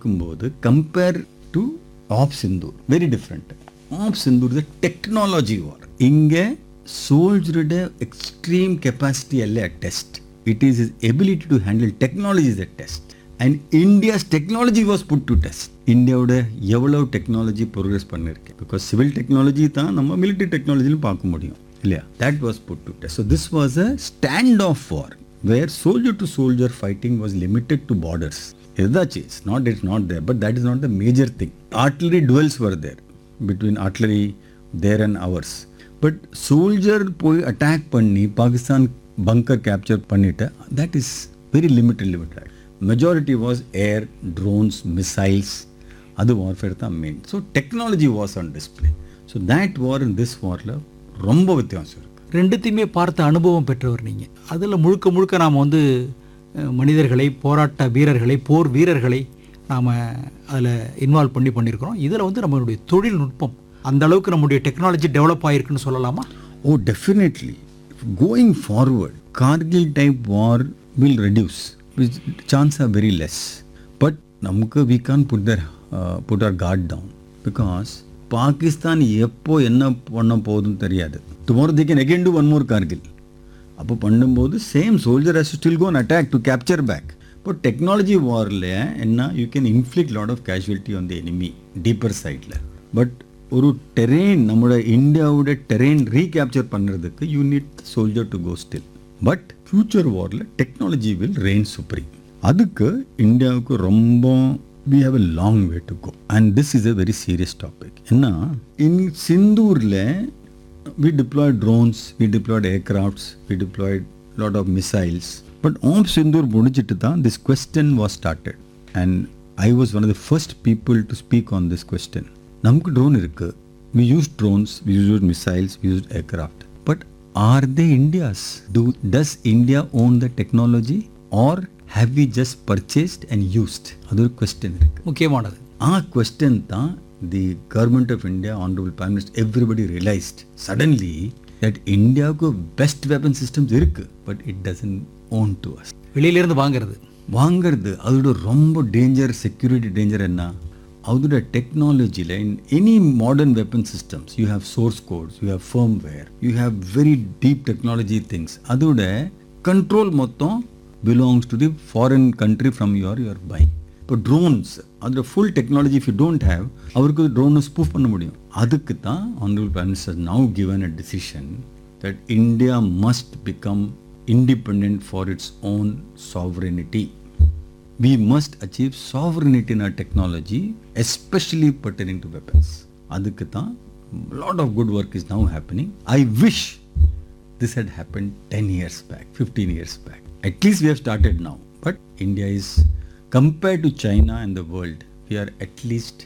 எடுக்கும்போது compare to half Sindoor very different. App Sindoor is technology வார். இங்கே சோல்ஜருடைய extreme capacity அல்ல test. It is is ability to handle technology is a test. And India's technology was put to test. இந்தியாவோட எவ்வளோ technology progress பண்ணிருக்கு. Because civil technology தான் நம்ம military டெக்னாலஜிலும் பார்க்க முடியும் இல்லையா. That was put to test. So this was a stand of war where soldier to soldier fighting was limited to borders. It's not there, but that is not the major thing. Artillery duels were there between artillery there and ours. But soldier poi attack panni Pakistan bunker capture pannita, that is very limited. Majority was air, drones, missiles. Adu warfare tha main. So technology was on display. So that war and this war la romba vyathyasam. ரெண்டுத்தையுமே பார்த்த அனுபவம் பெற்றவர் நீங்கள். அதில் முழுக்க முழுக்க நாம் வந்து மனிதர்களை, போராட்ட வீரர்களை, போர் வீரர்களை நாம் அதில் இன்வால்வ் பண்ணியிருக்கிறோம். இதில் வந்து நம்மளுடைய தொழில்நுட்பம் அந்த அளவுக்கு நம்முடைய டெக்னாலஜி டெவலப் ஆகிருக்குன்னு சொல்லலாமா? Oh definitely. Going forward Kargil type war will reduce. Chance are very less. But நமக்கு we Khan put our card down. Because Pakistan எப்போ என்ன பண்ண போகுதுன்னு தெரியாது. Tomorrow they can again to one more Kargil. அப்போ பண்ணும்போது same soldier has to still go and attack to capture back. இப்போ technology வாரில் என்ன you can inflict lot of casualty on the enemy deeper சைடில். பட் ஒரு டெரெயின் நம்மளோட இந்தியாவோட terrain recapture பண்ணுறதுக்கு you need soldier to go still. But future வாரில் technology will rain supreme. அதுக்கு இந்தியாவுக்கு ரொம்ப we have a long way to go, and this is a very serious topic. Enna in Sindoor le we deployed drones, we deployed aircrafts, we deployed lot of missiles, but on Sindoor mudichittu da this question was started, and I was one of the first people to speak on this question. Namukku drone irukku, we used drones, we used missiles, we used aircraft, but are they India's? Does India own the technology, or have we just purchased and used? அது ஒரு question இருக்கு, முக்கியமானது. Question தான் the government of India, honourable prime minister, everybody realised suddenly that இந்தியாவுக்கு best weapon systems இருக்கு, but it doesn't own to us. வெளியிலேருந்து வாங்கிறது அதோட ரொம்ப டேஞ்சர், செக்யூரிட்டி டேஞ்சர். என்ன அதோட டெக்னாலஜியில் in any modern weapon systems you have source quotes, you have firmware, you have very deep technology things. அதோட கண்ட்ரோல் மொத்தம் belongs to the foreign country from your buying. But drones, adra full technology if you don't have, avarku drone spoof panna mudiyum. Adukku dhaan honorable prime minister has now given a decision that India must become independent for its own sovereignty. We must achieve sovereignty in our technology, especially pertaining to weapons. Adukku dhaan lot of good work is now happening. I wish this had happened 10 years back, 15 years back. At least we have started now. But India is, compared to China and the world, we are at least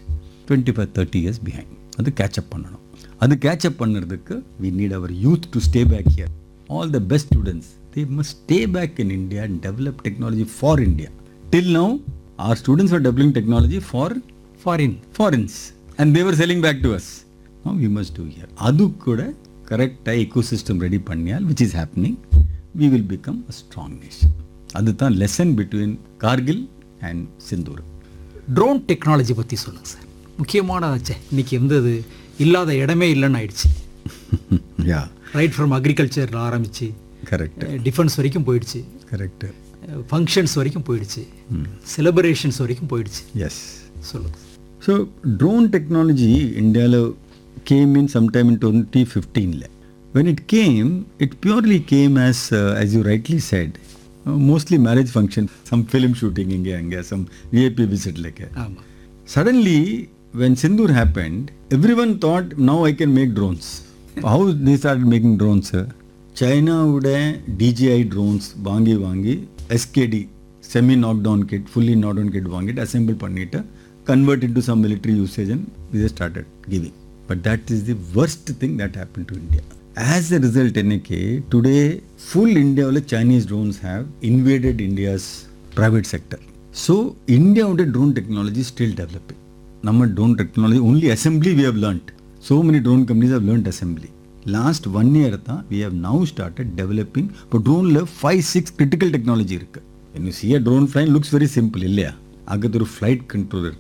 25-30 years behind. Adu catch up pannanum. Adu catch up pannradhukku we need our youth to stay back here. All the best students, they must stay back in India and develop technology for India. Till now, our students were developing technology for foreigners, and they were selling back to us. Now we must do here. Adu kuda correct ecosystem ready panniyal, which is happening. We will become a strong nation. அதுதான் lesson between Kargil and Sindoor. Drone technology பற்றி சொல்லுங்கள் sir. முக்கியமானதாச்சே, இன்றைக்கி அது இல்லாத இடமே இல்லைன்னு ஆயிடுச்சு. யா, right from அக்ரிகல்ச்சரில் ஆரம்பித்து கரெக்ட் டிஃபென்ஸ் வரைக்கும் போயிடுச்சு, கரெக்ட் ஃபங்க்ஷன்ஸ் வரைக்கும் போயிடுச்சு, செலிப்ரேஷன்ஸ் வரைக்கும் போயிடுச்சு. எஸ், சொல்லுங்கள். ஸோ ட்ரோன் டெக்னாலஜி இந்தியாவில் game in sometime in 2015. When it came, it purely came as you rightly said, mostly marriage function, some film shooting inge, some VIP visit like. Suddenly, when Sindoor happened, everyone thought, now I can make drones. How they started making drones? China would DJI drones, vangi, SKD, semi knockdown kit, fully knockdown kit vangi, assemble pannita, convert into some military usage, and they started giving. But that is the worst thing that happened to India. As a result, today full India Chinese drones have invaded India's private sector. So India drone technology is still developing. Namma drone technology only assembly we have learnt. So many drone companies have learnt assembly. Last 1 year we have now started developing. But drone 5-6 critical technology irukku. When you see a drone flying, looks very simple illaya. അകത്തൊരു flight controller